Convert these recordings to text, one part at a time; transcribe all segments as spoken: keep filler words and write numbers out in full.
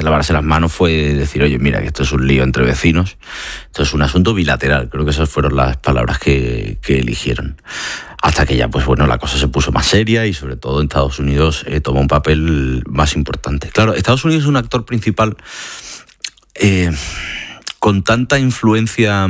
lavarse las manos fue decir, oye, mira, que esto es un lío entre vecinos, esto es un asunto bilateral. Creo que esas fueron las palabras que, que eligieron. Hasta que ya, pues bueno, la cosa se puso más seria y sobre todo en Estados Unidos eh, tomó un papel más importante. Claro, Estados Unidos es un actor principal eh, con tanta influencia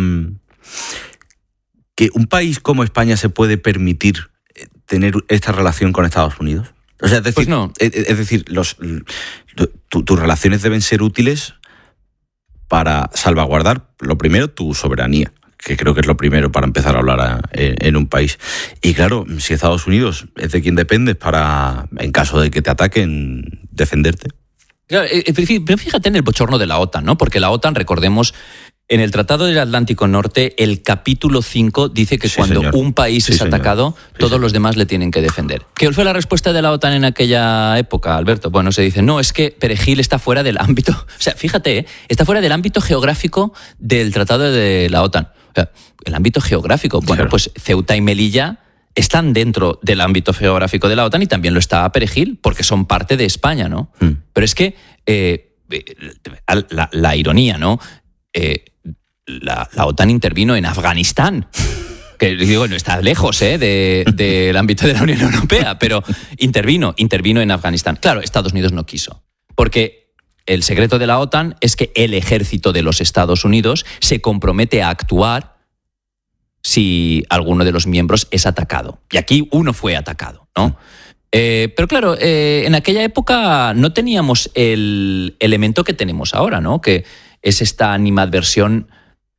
que un país como España se puede permitir tener esta relación con Estados Unidos. O sea, es decir, pues no. es, es decir los, tu, tus relaciones deben ser útiles para salvaguardar, lo primero, tu soberanía, que creo que es lo primero para empezar a hablar a, en, en un país. Y claro, si Estados Unidos es de quien dependes para, en caso de que te ataquen, defenderte. Claro, pero fíjate en el bochorno de la OTAN, ¿no? Porque la OTAN, recordemos, en el Tratado del Atlántico Norte, el capítulo cinco dice que sí, cuando señor. un país sí, es señor. atacado, sí, todos señor. los demás le tienen que defender. ¿Qué fue la respuesta de la OTAN en aquella época, Alberto? Bueno, se dice, no, es que Perejil está fuera del ámbito, o sea, fíjate, ¿eh? está fuera del ámbito geográfico del Tratado de la OTAN. O sea, el ámbito geográfico, bueno, claro. pues Ceuta y Melilla están dentro del ámbito geográfico de la OTAN y también lo está Perejil, porque son parte de España, ¿no? Mm. Pero es que eh, la, la ironía, ¿no? Eh, La, la OTAN intervino en Afganistán, que digo, no está lejos ¿eh? de, del ámbito de la Unión Europea, pero intervino, intervino en Afganistán. Claro, Estados Unidos no quiso, porque el secreto de la OTAN es que el ejército de los Estados Unidos se compromete a actuar si alguno de los miembros es atacado. Y aquí uno fue atacado, ¿no? Eh, pero claro, eh, en aquella época no teníamos el elemento que tenemos ahora, ¿no? Que es esta animadversión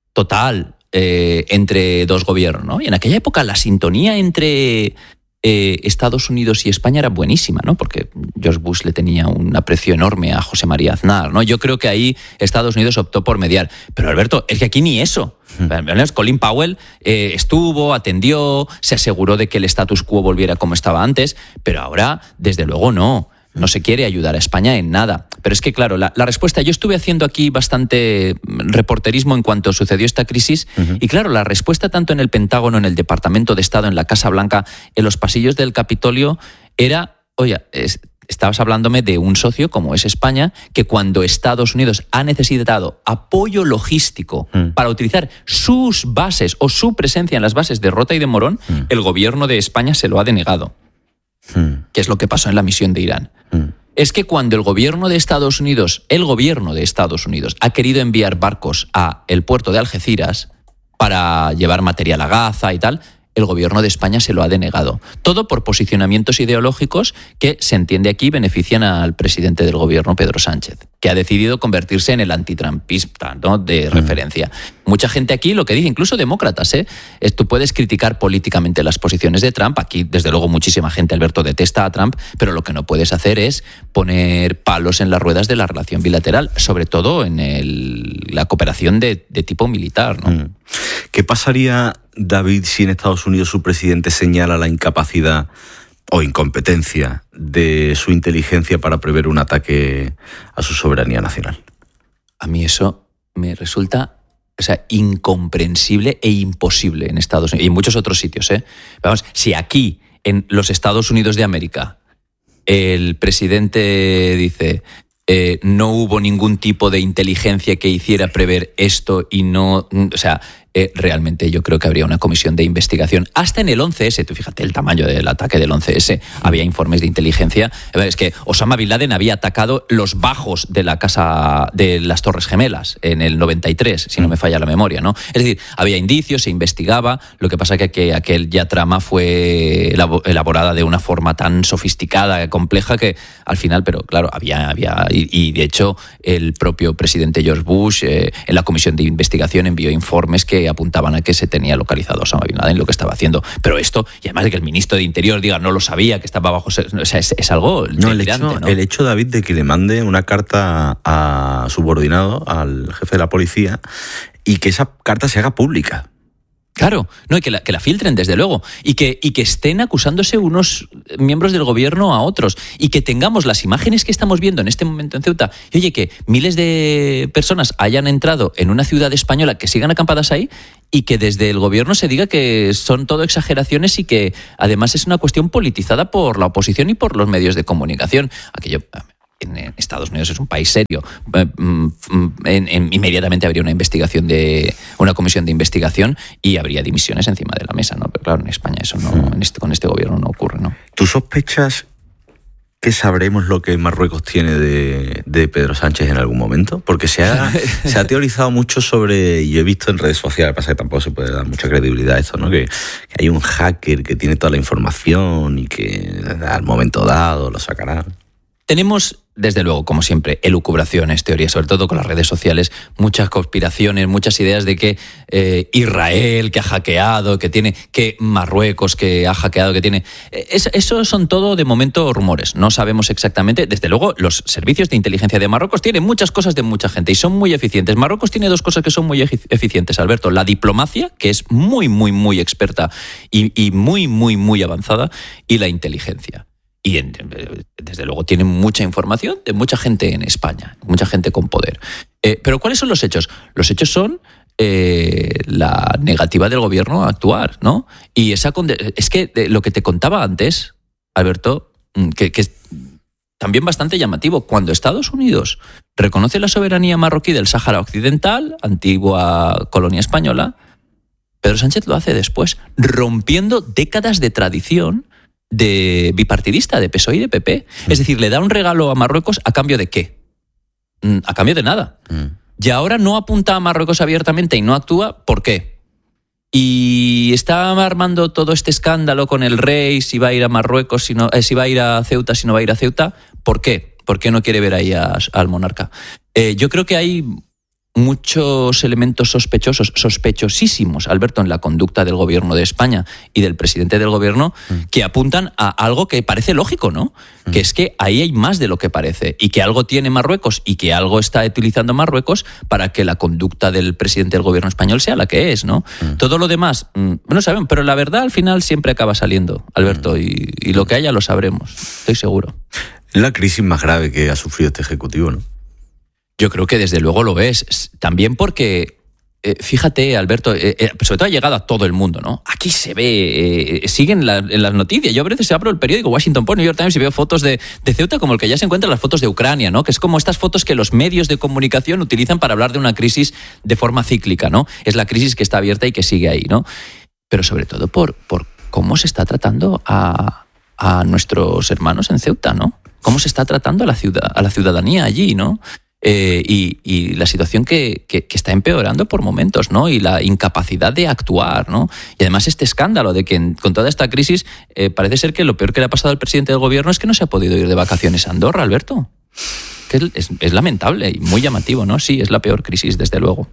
total eh, entre dos gobiernos, ¿no? Y en aquella época la sintonía entre eh, Estados Unidos y España era buenísima, ¿no? Porque George Bush le tenía un aprecio enorme a José María Aznar, ¿no? Yo creo que ahí Estados Unidos optó por mediar. Pero Alberto, es que aquí ni eso. Mm. Colin Powell eh, estuvo, atendió, se aseguró de que el status quo volviera como estaba antes, pero ahora, desde luego, no. No se quiere ayudar a España en nada. Pero es que, claro, la, la respuesta... Yo estuve haciendo aquí bastante reporterismo en cuanto sucedió esta crisis. Uh-huh. Y claro, la respuesta tanto en el Pentágono, en el Departamento de Estado, en la Casa Blanca, en los pasillos del Capitolio, era... Oye, es, estabas hablándome de un socio como es España, que cuando Estados Unidos ha necesitado apoyo logístico uh-huh. para utilizar sus bases o su presencia en las bases de Rota y de Morón, uh-huh. el gobierno de España se lo ha denegado. Hmm. ¿Qué es lo que pasó en la misión de Irán? Hmm. Es que cuando el gobierno de Estados Unidos, el gobierno de Estados Unidos, ha querido enviar barcos a el puerto de Algeciras para llevar material a Gaza y tal, el gobierno de España se lo ha denegado. Todo por posicionamientos ideológicos que, se entiende aquí, benefician al presidente del gobierno, Pedro Sánchez, que ha decidido convertirse en el antitrumpista, ¿no? de mm. referencia. Mucha gente aquí lo que dice, incluso demócratas, ¿eh? Es, tú puedes criticar políticamente las posiciones de Trump. Aquí, desde luego, muchísima gente, Alberto, detesta a Trump, pero lo que no puedes hacer es poner palos en las ruedas de la relación bilateral, sobre todo en el, la cooperación de, de tipo militar, ¿no? Mm. ¿Qué pasaría, David, si en Estados Unidos su presidente señala la incapacidad o incompetencia de su inteligencia para prever un ataque a su soberanía nacional? A mí eso me resulta, o sea, incomprensible e imposible en Estados Unidos y en muchos otros sitios, ¿eh? Vamos, si aquí, en los Estados Unidos de América, el presidente dice... Eh, no hubo ningún tipo de inteligencia que hiciera prever esto y no... O sea, eh, realmente yo creo que habría una comisión de investigación. Hasta en el once ese, tú fíjate el tamaño del ataque del once ese, había informes de inteligencia. Es que Osama Bin Laden había atacado los bajos de la casa de las Torres Gemelas en el noventa y tres, si no me falla la memoria, ¿no? Es decir, había indicios, se investigaba, lo que pasa que, que aquel ya trama fue elaborada de una forma tan sofisticada, compleja, que al final, pero claro, había... había Y, y de hecho el propio presidente George Bush eh, en la comisión de investigación envió informes que apuntaban a que se tenía localizado a Osama Bin Laden lo que estaba haciendo. Pero esto, y además de que el ministro de Interior diga no lo sabía, que estaba bajo... O sea, es, es algo no, el hecho, ¿no? El hecho, David, de que le mande una carta a subordinado, al jefe de la policía, y que esa carta se haga pública. Claro, no, y que la, que la filtren, desde luego, y que, y que estén acusándose unos miembros del gobierno a otros, y que tengamos las imágenes que estamos viendo en este momento en Ceuta, y oye, que miles de personas hayan entrado en una ciudad española, que sigan acampadas ahí, y que desde el gobierno se diga que son todo exageraciones y que además es una cuestión politizada por la oposición y por los medios de comunicación. Aquello... en Estados Unidos es un país serio, en, en, inmediatamente habría una investigación de una comisión de investigación y habría dimisiones encima de la mesa, ¿no? Pero claro, en España eso no, en este, con este gobierno no ocurre, ¿no? ¿Tú sospechas que sabremos lo que Marruecos tiene de, de Pedro Sánchez en algún momento? Porque se ha, se ha teorizado mucho sobre, y yo he visto en redes sociales, pasa que tampoco se puede dar mucha credibilidad a esto, ¿no? Que, que hay un hacker que tiene toda la información y que al momento dado lo sacará. Tenemos, desde luego, como siempre, elucubraciones, teorías, sobre todo con las redes sociales, muchas conspiraciones, muchas ideas de que eh, Israel, que ha hackeado, que tiene, que Marruecos, que ha hackeado, que tiene... Es, eso son todo, de momento, rumores. No sabemos exactamente. Desde luego, los servicios de inteligencia de Marruecos tienen muchas cosas de mucha gente y son muy eficientes. Marruecos tiene dos cosas que son muy eficientes, Alberto. La diplomacia, que es muy, muy, muy experta y, y muy, muy, muy avanzada, y la inteligencia. Y en, desde luego tienen mucha información de mucha gente en España, mucha gente con poder. Eh, pero ¿cuáles son los hechos? Los hechos son eh, la negativa del gobierno a actuar, ¿no? Y esa es que lo que te contaba antes, Alberto, que, que es también bastante llamativo. Cuando Estados Unidos reconoce la soberanía marroquí del Sáhara Occidental, antigua colonia española, Pedro Sánchez lo hace después, rompiendo décadas de tradición de bipartidista, de P S O E y de P P. Mm. Es decir, le da un regalo a Marruecos a cambio de ¿qué? A cambio de nada. Mm. Y ahora no apunta a Marruecos abiertamente y no actúa, ¿por qué? Y está armando todo este escándalo con el rey, si va a ir a Marruecos, si, no, eh, si va a ir a Ceuta, si no va a ir a Ceuta, ¿por qué? ¿Por qué no quiere ver ahí a, al monarca? Eh, yo creo que hay muchos elementos sospechosos, sospechosísimos, Alberto, en la conducta del gobierno de España y del presidente del gobierno, mm. que apuntan a algo que parece lógico, ¿no? Mm. Que es que ahí hay más de lo que parece y que algo tiene Marruecos y que algo está utilizando Marruecos para que la conducta del presidente del gobierno español sea la que es, ¿no? Mm. Todo lo demás, no sabemos, pero la verdad al final siempre acaba saliendo, Alberto, mm. y, y lo que haya lo sabremos, estoy seguro. Es la crisis más grave que ha sufrido este Ejecutivo, ¿no? Yo creo que desde luego lo es. También porque, eh, fíjate, Alberto, eh, eh, sobre todo ha llegado a todo el mundo, ¿no? Aquí se ve, eh, siguen la, en las noticias. Yo a veces abro el periódico Washington Post, New York Times y veo fotos de, de Ceuta como el que ya se encuentran las fotos de Ucrania, ¿no? Que es como estas fotos que los medios de comunicación utilizan para hablar de una crisis de forma cíclica, ¿no? Es la crisis que está abierta y que sigue ahí, ¿no? Pero sobre todo por, por cómo se está tratando a, a nuestros hermanos en Ceuta, ¿no? Cómo se está tratando a la, ciudad, a la ciudadanía allí, ¿no? Eh, y, y la situación que, que, que está empeorando por momentos, ¿no? Y la incapacidad de actuar, ¿no? Y además este escándalo de que en, con toda esta crisis eh, parece ser que lo peor que le ha pasado al presidente del gobierno es que no se ha podido ir de vacaciones a Andorra, Alberto. Que es, es, es lamentable y muy llamativo, ¿no? Sí, es la peor crisis, desde luego.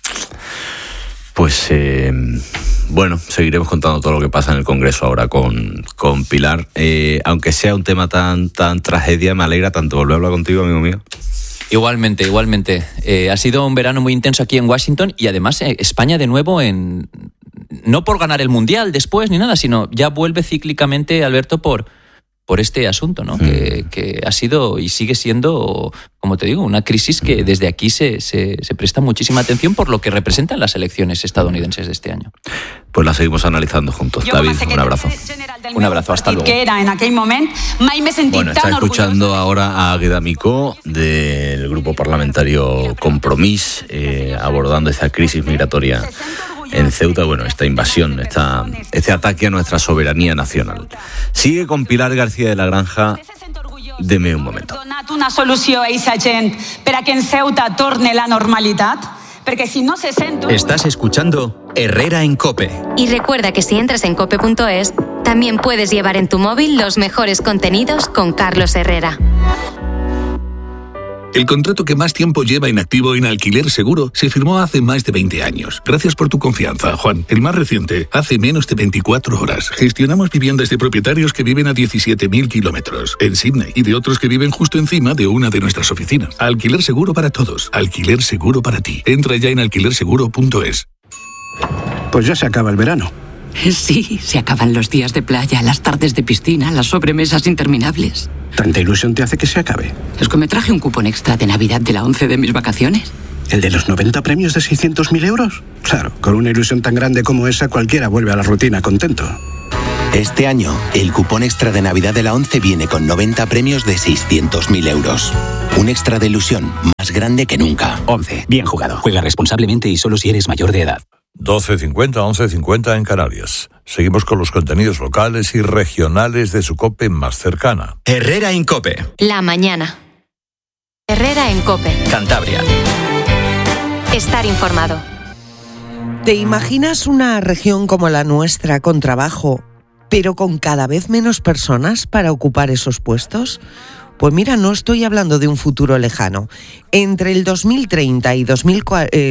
Pues eh, bueno, seguiremos contando todo lo que pasa en el Congreso ahora con, con Pilar. Eh, aunque sea un tema tan, tan tragedia, me alegra tanto volver a hablar contigo, amigo mío. Igualmente, igualmente. Eh, ha sido un verano muy intenso aquí en Washington y además eh, España de nuevo en... No por ganar el Mundial después ni nada, sino ya vuelve cíclicamente, Alberto, por, por este asunto, ¿no? Mm. Que, que ha sido y sigue siendo, como te digo, una crisis que desde aquí se, se, se presta muchísima atención por lo que representan las elecciones estadounidenses de este año. Pues la seguimos analizando juntos. David, un abrazo. Un abrazo, hasta luego. Que era en aquel momento, mai me sentí bueno, está escuchando ahora a Águeda Micó del grupo parlamentario Compromís, eh, abordando esta crisis migratoria en Ceuta, bueno, esta invasión, esta, este ataque a nuestra soberanía nacional. Sigue con Pilar García de la Granja. Deme un momento. Donat una solució a esa gent per a que en Ceuta torne la normalitat, perquè si no se sent... Estás escuchando Herrera en COPE. Y recuerda que si entras en cope punto es, también puedes llevar en tu móvil los mejores contenidos con Carlos Herrera. El contrato que más tiempo lleva inactivo en Alquiler Seguro se firmó hace más de veinte años. Gracias por tu confianza, Juan. El más reciente, hace menos de veinticuatro horas. Gestionamos viviendas de propietarios que viven a diecisiete mil kilómetros en Sydney y de otros que viven justo encima de una de nuestras oficinas. Alquiler Seguro para todos. Alquiler Seguro para ti. Entra ya en alquiler seguro punto es. Pues ya se acaba el verano. Sí, se acaban los días de playa, las tardes de piscina, las sobremesas interminables. ¿Tanta ilusión te hace que se acabe? Es que me traje un cupón extra de Navidad de la once de mis vacaciones. ¿El de los noventa premios de seiscientos mil euros? Claro, con una ilusión tan grande como esa cualquiera vuelve a la rutina contento. Este año, el cupón extra de Navidad de la ONCE viene con noventa premios de seiscientos mil euros. Un extra de ilusión más grande que nunca. ONCE, bien jugado. Juega responsablemente y solo si eres mayor de edad. doce cincuenta, once cincuenta en Canarias. Seguimos con los contenidos locales y regionales de su COPE más cercana. Herrera en COPE. La mañana. Herrera en COPE. Cantabria. Estar informado. ¿Te imaginas una región como la nuestra con trabajo, pero con cada vez menos personas para ocupar esos puestos? Pues mira, no estoy hablando de un futuro lejano. Entre el dos mil treinta y dos mil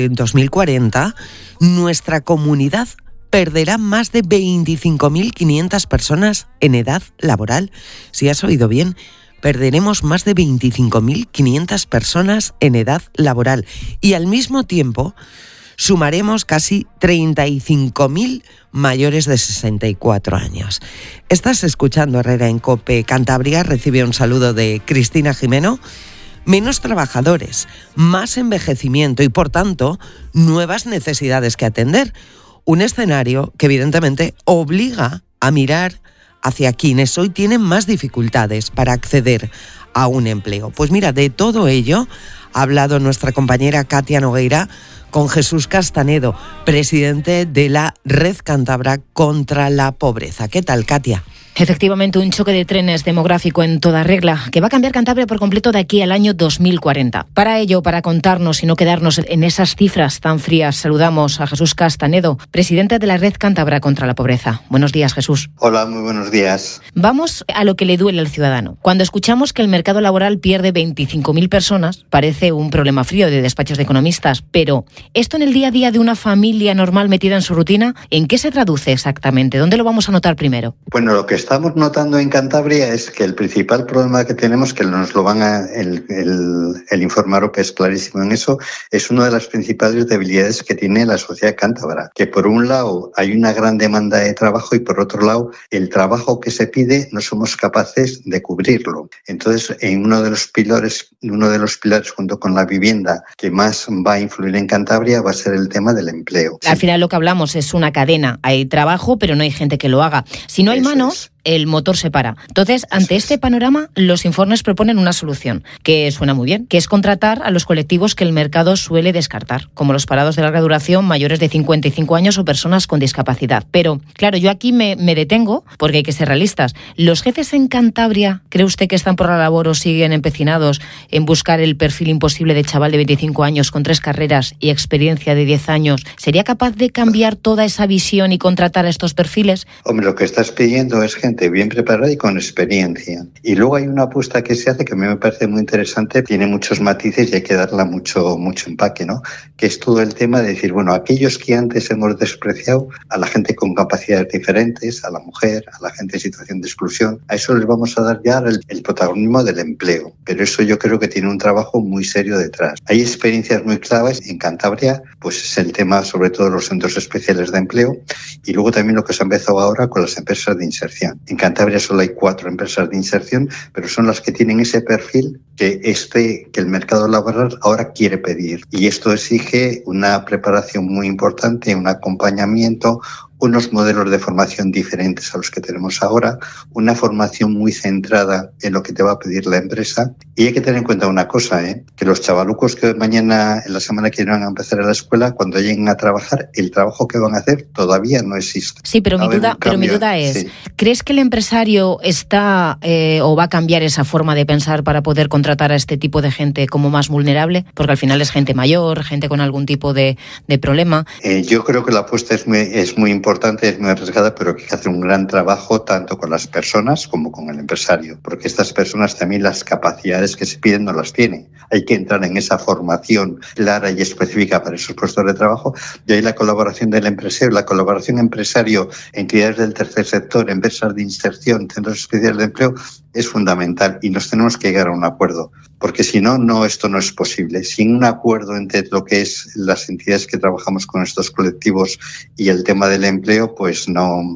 cuarenta, nuestra comunidad perderá más de veinticinco mil quinientas personas en edad laboral. Si has oído bien, perderemos más de veinticinco mil quinientas personas en edad laboral. Y al mismo tiempo sumaremos casi treinta y cinco mil mayores de sesenta y cuatro años. Estás escuchando Herrera en COPE Cantabria. Recibe un saludo de Cristina Jimeno. Menos trabajadores, más envejecimiento y, por tanto, nuevas necesidades que atender. Un escenario que, evidentemente, obliga a mirar hacia quienes hoy tienen más dificultades para acceder a un empleo. Pues mira, de todo ello ha hablado nuestra compañera Katia Nogueira con Jesús Castanedo, presidente de la Red Cántabra contra la Pobreza. ¿Qué tal, Katia? Efectivamente, un choque de trenes demográfico en toda regla que va a cambiar Cantabria por completo de aquí al año dos mil cuarenta. Para ello, para contarnos y no quedarnos en esas cifras tan frías, saludamos a Jesús Castanedo, presidente de la Red Cántabra contra la Pobreza. Buenos días, Jesús. Hola, muy buenos días. Vamos a lo que le duele al ciudadano. Cuando escuchamos que el mercado laboral pierde veinticinco mil personas, parece un problema frío de despachos de economistas, pero esto en el día a día de una familia normal metida en su rutina, ¿en qué se traduce exactamente? ¿Dónde lo vamos a notar primero? Bueno, lo que estamos notando en Cantabria es que el principal problema que tenemos, que nos lo van a el, el, el informe AROPE es clarísimo en eso, es una de las principales debilidades que tiene la sociedad cántabra, que por un lado hay una gran demanda de trabajo y por otro lado el trabajo que se pide no somos capaces de cubrirlo. Entonces, en uno de los pilares, uno de los pilares junto con la vivienda que más va a influir en Cantabria va a ser el tema del empleo. Al final lo que hablamos es una cadena, hay trabajo pero no hay gente que lo haga. Si no hay eso manos, es. El motor se para. Entonces, ante este panorama, los informes proponen una solución, que suena muy bien, que es contratar a los colectivos que el mercado suele descartar, como los parados de larga duración, mayores de cincuenta y cinco años o personas con discapacidad. Pero, claro, yo aquí me, me detengo, porque hay que ser realistas. ¿Los jefes en Cantabria, cree usted que están por la labor o siguen empecinados en buscar el perfil imposible de chaval de veinticinco años con tres carreras y experiencia de diez años? ¿Sería capaz de cambiar toda esa visión y contratar a estos perfiles? Hombre, lo que estás pidiendo es gente bien preparada y con experiencia. Y luego hay una apuesta que se hace que a mí me parece muy interesante, tiene muchos matices y hay que darle mucho, mucho empaque, ¿no? Que es todo el tema de decir, bueno, aquellos que antes hemos despreciado, a la gente con capacidades diferentes, a la mujer, a la gente en situación de exclusión, a eso les vamos a dar ya el, el protagonismo del empleo. Pero eso yo creo que tiene un trabajo muy serio detrás. Hay experiencias muy claves en Cantabria, pues es el tema sobre todo los centros especiales de empleo y luego también lo que se ha empezado ahora con las empresas de inserción. En Cantabria solo hay cuatro empresas de inserción, pero son las que tienen ese perfil que este que el mercado laboral ahora quiere pedir. Y esto exige una preparación muy importante, un acompañamiento, unos modelos de formación diferentes a los que tenemos ahora, una formación muy centrada en lo que te va a pedir la empresa. Y hay que tener en cuenta una cosa, ¿eh? que los chavalucos que mañana, en la semana que van a empezar a la escuela, cuando lleguen a trabajar, el trabajo que van a hacer todavía no existe. Sí, pero, mi duda, pero mi duda es, sí. ¿crees que el empresario está eh, o va a cambiar esa forma de pensar para poder contratar a este tipo de gente como más vulnerable? Porque al final es gente mayor, gente con algún tipo de, de problema. Eh, yo creo que la apuesta es muy, es muy importante. importante, es muy arriesgada, pero que hay que hacer un gran trabajo tanto con las personas como con el empresario, porque estas personas también las capacidades que se piden no las tienen. Hay que entrar en esa formación clara y específica para esos puestos de trabajo, y ahí la colaboración del empresario, la colaboración empresario, entidades del tercer sector, empresas de inserción, centros especiales de empleo, es fundamental y nos tenemos que llegar a un acuerdo, porque si no, no, esto no es posible. Sin un acuerdo entre lo que es las entidades que trabajamos con estos colectivos y el tema del empleo, pues no,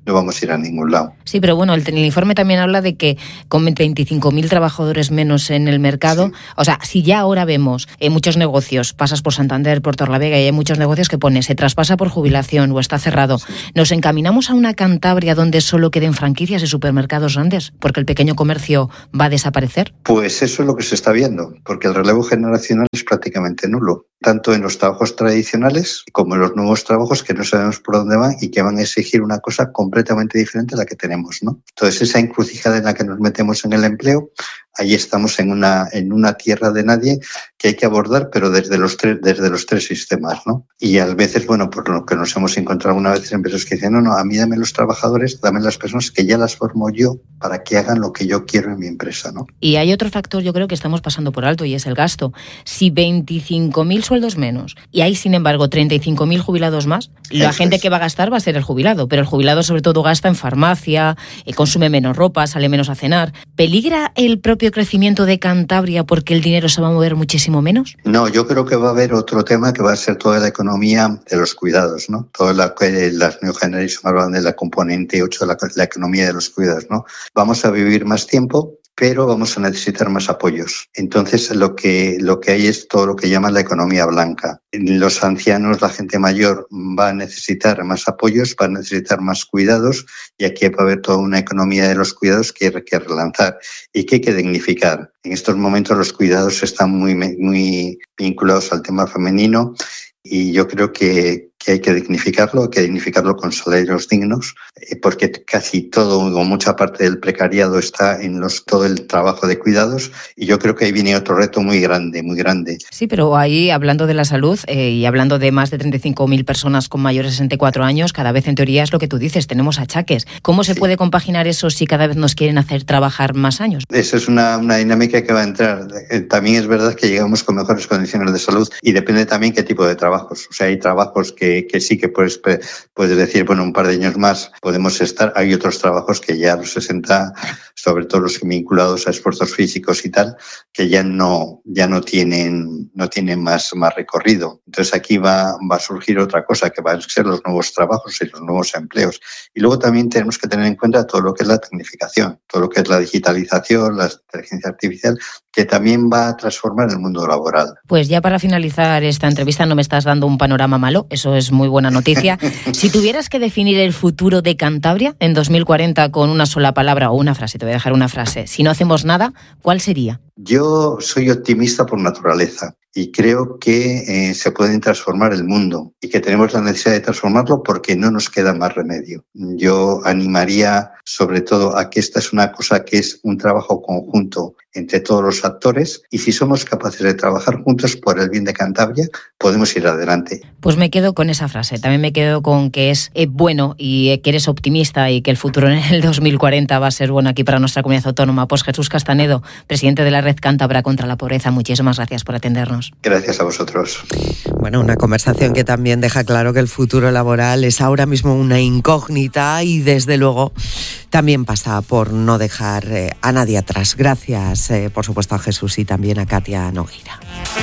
no vamos a ir a ningún lado. Sí, pero bueno, el, el informe también habla de que con veinticinco mil trabajadores menos en el mercado, sí. O sea, si ya ahora vemos en muchos negocios, pasas por Santander, por Torlavega, y hay muchos negocios que pone, se traspasa por jubilación o está cerrado, sí. ¿Nos encaminamos a una Cantabria donde solo queden franquicias y supermercados grandes? ¿Porque el pequeño comercio va a desaparecer? Pues eso es lo que se está viendo, porque el relevo generacional es prácticamente nulo, tanto en los trabajos tradicionales como en los nuevos trabajos que no sabemos por dónde van y que van a exigir una cosa completamente diferente a la que tenemos, ¿no? Entonces, esa encrucijada en la que nos metemos en el empleo, ahí estamos en una en una tierra de nadie que hay que abordar, pero desde los tres desde los tres sistemas, ¿no? Y a veces, bueno, por lo que nos hemos encontrado una vez en empresas que dicen, no, no, a mí dame los trabajadores, dame las personas que ya las formo yo para que hagan lo que yo quiero en mi empresa, ¿no? Y hay otro factor, yo creo que estamos pasando por alto, y es el gasto. Si veinticinco mil sueldos menos y hay, sin embargo, treinta y cinco mil jubilados más, la Eso gente es. que va a gastar va a ser el jubilado, pero el jubilado sobre todo gasta en farmacia, eh, consume menos ropa, sale menos a cenar. ¿Peligra el propio crecimiento de Cantabria porque el dinero se va a mover muchísimo menos? No, yo creo que va a haber otro tema que va a ser toda la economía de los cuidados, ¿no? Toda la, las New Generation hablan de la componente ocho de la, la economía de los cuidados, ¿no? Vamos a vivir más tiempo, pero vamos a necesitar más apoyos. Entonces, lo que, lo que hay es todo lo que llaman la economía blanca. Los ancianos, la gente mayor, va a necesitar más apoyos, va a necesitar más cuidados, y aquí va a haber toda una economía de los cuidados que hay que relanzar y que hay que dignificar. En estos momentos los cuidados están muy, muy vinculados al tema femenino, y yo creo que, que hay que dignificarlo, hay que dignificarlo con salarios dignos, porque casi todo o mucha parte del precariado está en los, todo el trabajo de cuidados, y yo creo que ahí viene otro reto muy grande, muy grande. Sí, pero ahí, hablando de la salud eh, y hablando de más de treinta y cinco mil personas con mayores de sesenta y cuatro años, cada vez en teoría es lo que tú dices, tenemos achaques. ¿Cómo se sí. puede compaginar eso si cada vez nos quieren hacer trabajar más años? Esa es una, una dinámica que va a entrar. También es verdad que llegamos con mejores condiciones de salud, y depende también qué tipo de trabajos. O sea, hay trabajos que, que sí que puedes, puedes decir, bueno, un par de años más podemos estar. Hay otros trabajos que ya a los sesenta, sobre todo los vinculados a esfuerzos físicos y tal, que ya no, ya no tienen, no tienen más, más recorrido. Entonces aquí va, va a surgir otra cosa, que van a ser los nuevos trabajos y los nuevos empleos. Y luego también tenemos que tener en cuenta todo lo que es la tecnificación, todo lo que es la digitalización, la inteligencia artificial, que también va a transformar el mundo laboral. Pues ya para finalizar esta entrevista, no me estás dando un panorama malo, eso es muy buena noticia. Si tuvieras que definir el futuro de Cantabria en dos mil cuarenta con una sola palabra o una frase, te voy a dejar una frase, si no hacemos nada, ¿cuál sería? Yo soy optimista por naturaleza y creo que eh, se puede transformar el mundo y que tenemos la necesidad de transformarlo porque no nos queda más remedio. Yo animaría sobre todo a que esta es una cosa que es un trabajo conjunto entre todos los actores, y si somos capaces de trabajar juntos por el bien de Cantabria, podemos ir adelante. Pues me quedo con esa frase, también me quedo con que es eh, bueno y eh, que eres optimista y que el futuro en el dos mil cuarenta va a ser bueno aquí para nuestra comunidad autónoma. Pues Jesús Castanedo, presidente de la Red Cántabra contra la Pobreza, muchísimas gracias por atendernos. Gracias a vosotros. Bueno, una conversación que también deja claro que el futuro laboral es ahora mismo una incógnita, y desde luego también pasa por no dejar eh, a nadie atrás. Gracias, eh, por supuesto, a Jesús y también a Katia Nogueira.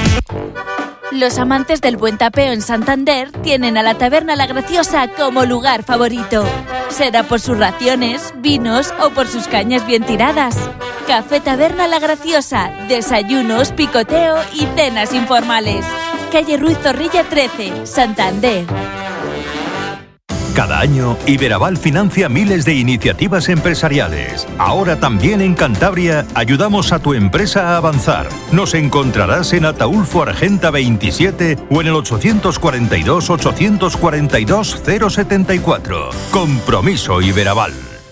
Los amantes del buen tapeo en Santander tienen a la Taberna La Graciosa como lugar favorito. Será por sus raciones, vinos o por sus cañas bien tiradas. Café Taberna La Graciosa, desayunos, picoteo y cenas informales. Calle Ruiz Zorrilla trece, Santander. Cada año, Iberaval financia miles de iniciativas empresariales. Ahora también en Cantabria ayudamos a tu empresa a avanzar. Nos encontrarás en Ataulfo Argenta veintisiete o en el ochocientos cuarenta y dos, ochocientos cuarenta y dos, cero setenta y cuatro. Compromiso Iberaval.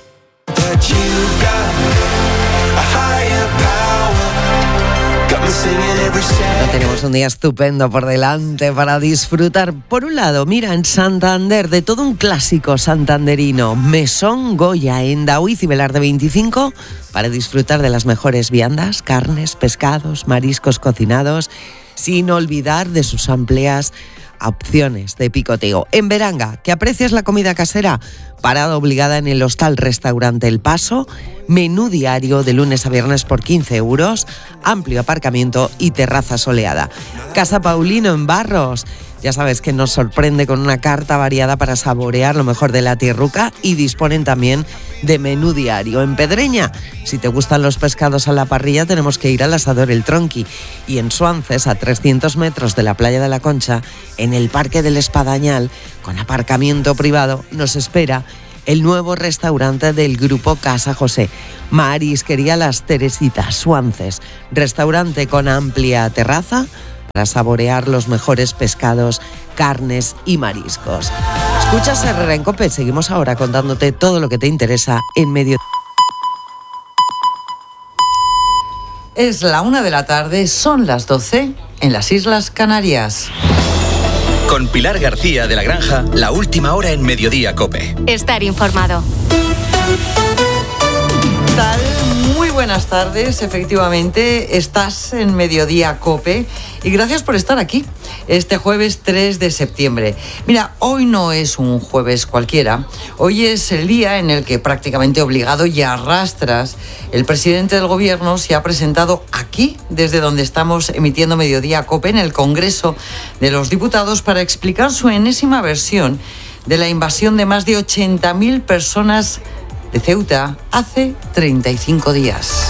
Tenemos un día estupendo por delante para disfrutar. Por un lado, mira, en Santander, de todo un clásico santanderino, Mesón Goya, en Daoiz y Velarde veinticinco, para disfrutar de las mejores viandas, carnes, pescados, mariscos cocinados, sin olvidar de sus amplias opciones de picoteo. En Beranga, ¿que aprecias la comida casera? Parada obligada en el hostal restaurante El Paso, menú diario de lunes a viernes por quince euros, amplio aparcamiento y terraza soleada. Casa Paulino en Barros, Ya sabes que nos sorprende con una carta variada para saborear lo mejor de la tierruca y disponen también de menú diario. En Pedreña, si te gustan los pescados a la parrilla, tenemos que ir al Asador El Tronqui. Y en Suances, a trescientos metros de la playa de la Concha, en el Parque del Espadañal, con aparcamiento privado, nos espera el nuevo restaurante del Grupo Casa José, Marisquería Las Teresitas, Suances. Restaurante con amplia terraza para saborear los mejores pescados, carnes y mariscos. Escuchas Herrera en COPE, seguimos ahora contándote todo lo que te interesa en medio. Es la una de la tarde, son las doce en las Islas Canarias. Con Pilar García de la Granja, la última hora en Mediodía COPE. Estar informado. ¿Qué tal? Muy buenas tardes, efectivamente, estás en Mediodía COPE y gracias por estar aquí este jueves tres de septiembre. Mira, hoy no es un jueves cualquiera, hoy es el día en el que prácticamente obligado y a rastras el presidente del gobierno se ha presentado aquí, desde donde estamos emitiendo Mediodía COPE, en el Congreso de los Diputados, para explicar su enésima versión de la invasión de más de ochenta mil personas de Ceuta hace treinta y cinco días.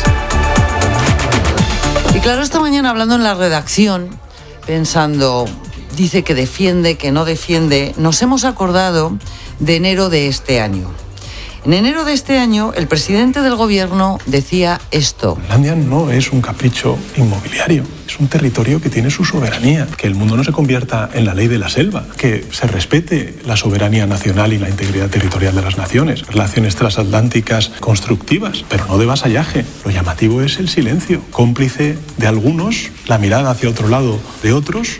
Y claro, esta mañana hablando en la redacción, pensando, dice que defiende, que no defiende, nos hemos acordado de enero de este año. En enero de este año, el presidente del gobierno decía esto. Groenlandia no es un capricho inmobiliario, es un territorio que tiene su soberanía. Que el mundo no se convierta en la ley de la selva, que se respete la soberanía nacional y la integridad territorial de las naciones. Relaciones transatlánticas constructivas, pero no de vasallaje. Lo llamativo es el silencio, cómplice de algunos, la mirada hacia otro lado de otros.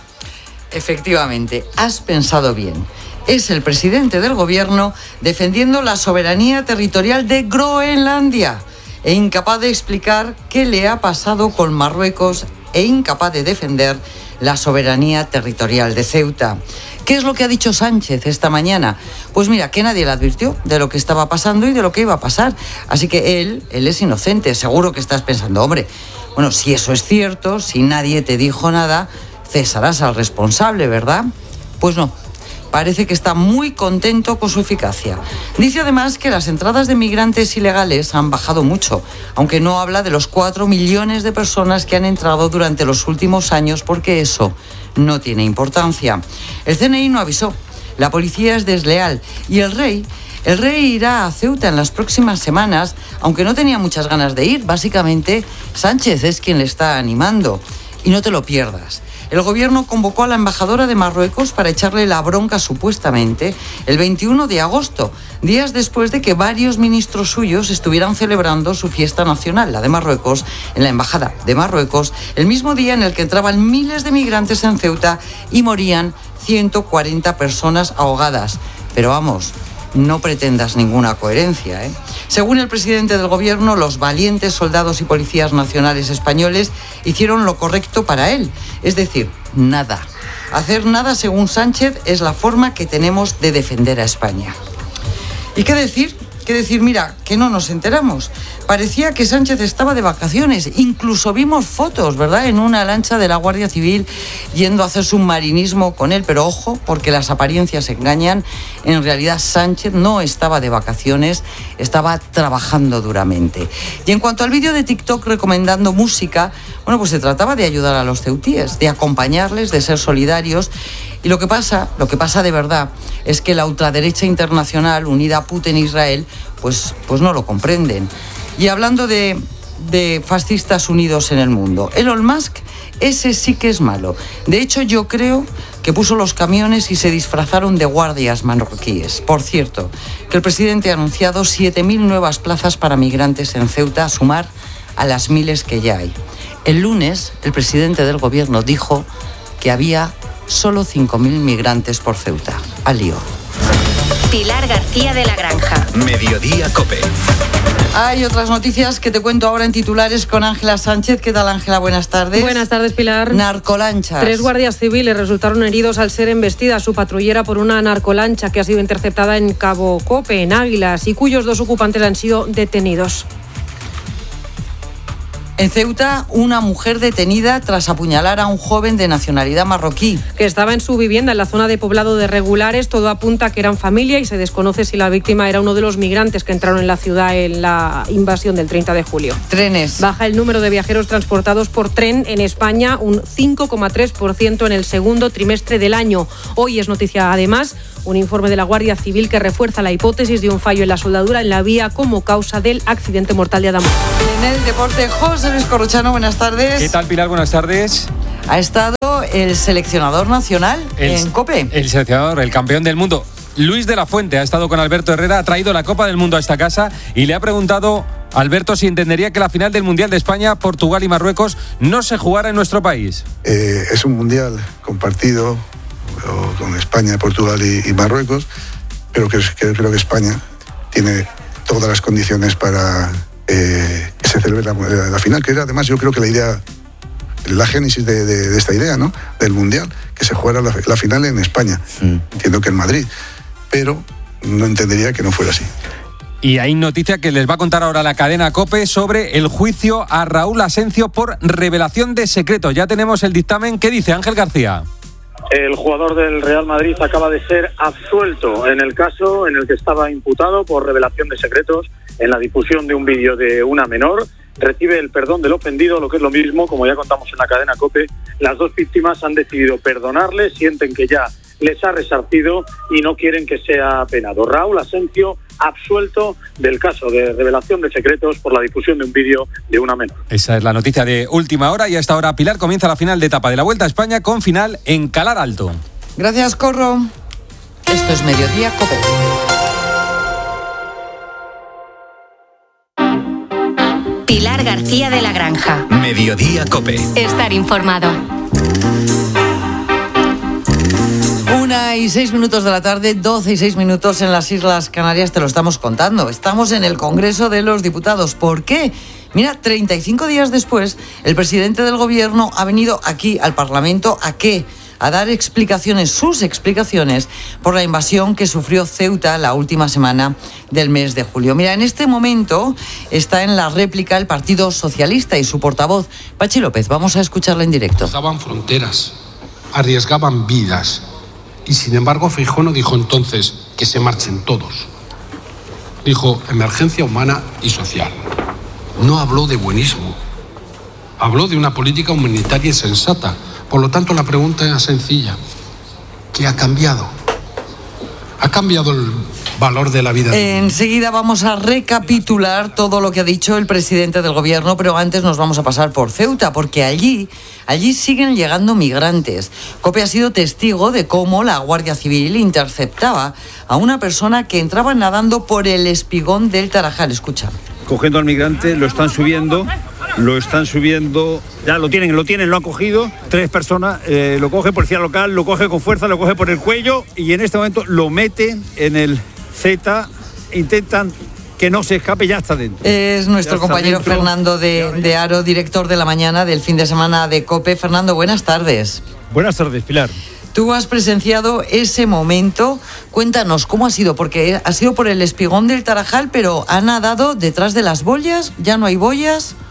Efectivamente, has pensado bien. Es el presidente del gobierno defendiendo la soberanía territorial de Groenlandia e incapaz de explicar qué le ha pasado con Marruecos e incapaz de defender la soberanía territorial de Ceuta. ¿Qué es lo que ha dicho Sánchez esta mañana? Pues mira, que nadie le advirtió de lo que estaba pasando y de lo que iba a pasar. Así que él, él es inocente. Seguro que estás pensando, hombre, bueno, si eso es cierto, si nadie te dijo nada, cesarás al responsable, ¿verdad? Pues no. Parece que está muy contento con su eficacia. Dice además que las entradas de migrantes ilegales han bajado mucho, aunque no habla de los cuatro millones de personas que han entrado durante los últimos años, porque eso no tiene importancia. El C N I no avisó, la policía es desleal y el rey, el rey irá a Ceuta en las próximas semanas, aunque no tenía muchas ganas de ir. Básicamente, Sánchez es quien le está animando. Y no te lo pierdas. El gobierno convocó a la embajadora de Marruecos para echarle la bronca supuestamente el veintiuno de agosto, días después de que varios ministros suyos estuvieran celebrando su fiesta nacional, la de Marruecos, en la embajada de Marruecos, el mismo día en el que entraban miles de migrantes en Ceuta y morían ciento cuarenta personas ahogadas. Pero vamos, no pretendas ninguna coherencia, ¿eh? Según el presidente del gobierno, los valientes soldados y policías nacionales españoles hicieron lo correcto para él, es decir, nada. Hacer nada, según Sánchez, es la forma que tenemos de defender a España. ¿Y qué decir? ¿Qué decir? Mira, que no nos enteramos. Parecía que Sánchez estaba de vacaciones. Incluso vimos fotos, ¿verdad?, en una lancha de la Guardia Civil yendo a hacer submarinismo con él. Pero ojo, porque las apariencias engañan. En realidad Sánchez no estaba de vacaciones, estaba trabajando duramente. Y en cuanto al vídeo de TikTok recomendando música, bueno, pues se trataba de ayudar a los ceutíes, de acompañarles, de ser solidarios. Y lo que pasa, lo que pasa de verdad, es que la ultraderecha internacional unida a Putin e Israel, pues, pues no lo comprenden. Y hablando de, de fascistas unidos en el mundo, Elon Musk, ese sí que es malo. De hecho, yo creo que puso los camiones y se disfrazaron de guardias marroquíes. Por cierto, que el presidente ha anunciado siete mil nuevas plazas para migrantes en Ceuta, a sumar a las miles que ya hay. El lunes, el presidente del gobierno dijo que había solo cinco mil migrantes por Ceuta. Al lío. Pilar García de la Granja. Mediodía COPE. Hay otras noticias que te cuento ahora en titulares con Ángela Sánchez. ¿Qué tal, Ángela? Buenas tardes. Buenas tardes, Pilar. Narcolanchas. Tres guardias civiles resultaron heridos al ser embestida su patrullera por una narcolancha que ha sido interceptada en Cabo Cope, en Águilas, y cuyos dos ocupantes han sido detenidos. En Ceuta, una mujer detenida tras apuñalar a un joven de nacionalidad marroquí. Que estaba en su vivienda en la zona de poblado de Regulares. Todo apunta a que eran familia y se desconoce si la víctima era uno de los migrantes que entraron en la ciudad en la invasión del treinta de julio. Trenes. Baja el número de viajeros transportados por tren en España un cinco coma tres por ciento en el segundo trimestre del año. Hoy es noticia, además, un informe de la Guardia Civil que refuerza la hipótesis de un fallo en la soldadura en la vía como causa del accidente mortal de Adamu. En el deporte, José Luis Corrochano, buenas tardes. ¿Qué tal, Pilar? Buenas tardes. Ha estado el seleccionador nacional el, en COPE. El seleccionador, el campeón del mundo, Luis de la Fuente, ha estado con Alberto Herrera, ha traído la Copa del Mundo a esta casa y le ha preguntado a Alberto si entendería que la final del Mundial de España, Portugal y Marruecos no se jugara en nuestro país. Eh, es un Mundial compartido con España, Portugal y, y Marruecos, pero que, que creo que España tiene todas las condiciones para eh, que se celebre la, la final, que era además yo creo que la idea, la génesis de, de, de esta idea, ¿no?, del Mundial, que se jugara la, la final en España. Mm. Entiendo que en Madrid, pero no entendería que no fuera así. Y hay noticia que les va a contar ahora la cadena COPE sobre el juicio a Raúl Asencio por revelación de secretos. Ya tenemos el dictamen. ¿Qué dice Ángel García? El jugador del Real Madrid acaba de ser absuelto en el caso en el que estaba imputado por revelación de secretos en la difusión de un vídeo de una menor. Recibe el perdón del ofendido, lo que es lo mismo, como ya contamos en la cadena COPE, las dos víctimas han decidido perdonarle, sienten que ya les ha resarcido y no quieren que sea penado. Raúl Asencio, absuelto del caso de revelación de secretos por la difusión de un vídeo de una menor. Esa es la noticia de última hora y a esta hora, Pilar, comienza la final de etapa de la Vuelta a España con final en Calar Alto. Gracias, Corro. Esto es Mediodía COPE. Pilar García de la Granja. Mediodía COPE. Estar informado. Una y seis minutos de la tarde, doce y seis minutos en las Islas Canarias, te lo estamos contando. Estamos en el Congreso de los Diputados. ¿Por qué? Mira, treinta y cinco días después, el presidente del Gobierno ha venido aquí al Parlamento. ¿A qué? A dar explicaciones, sus explicaciones, por la invasión que sufrió Ceuta la última semana del mes de julio. Mira, en este momento está en la réplica el Partido Socialista y su portavoz, Pachi López. Vamos a escucharla en directo. Cruzaban fronteras, arriesgaban vidas. Y sin embargo, Feijóo no dijo entonces que se marchen todos. Dijo emergencia humana y social. No habló de buenismo. Habló de una política humanitaria y sensata. Por lo tanto, la pregunta es sencilla. ¿Qué ha cambiado? ¿Ha cambiado el valor de la vida? Enseguida vamos a recapitular todo lo que ha dicho el presidente del Gobierno, pero antes nos vamos a pasar por Ceuta, porque allí, allí siguen llegando migrantes. COPE ha sido testigo de cómo la Guardia Civil interceptaba a una persona que entraba nadando por el espigón del Tarajal. Escucha. Cogiendo al migrante, lo están subiendo, lo están subiendo, ya lo tienen, lo tienen, lo han cogido, tres personas, eh, lo coge policía local, lo coge con fuerza, lo coge por el cuello y en este momento lo meten en el Z, intentan que no se escape, ya está dentro. Es nuestro compañero dentro. Fernando de, de Aro, director de la mañana del fin de semana de COPE. Fernando, buenas tardes. Buenas tardes, Pilar. Tú has presenciado ese momento. Cuéntanos, ¿cómo ha sido? Porque ha sido por el espigón del Tarajal, pero ¿ha nadado detrás de las boyas? ¿Ya no hay boyas?